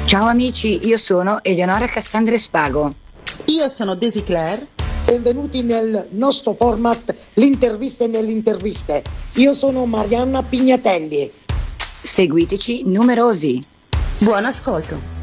Ciao amici, io sono Eleonora Cassandre Spago. Io sono Daisy Claire. Benvenuti nel nostro format L'interviste nelle interviste. Io sono Marianna Pignatelli. Seguiteci numerosi. Buon ascolto.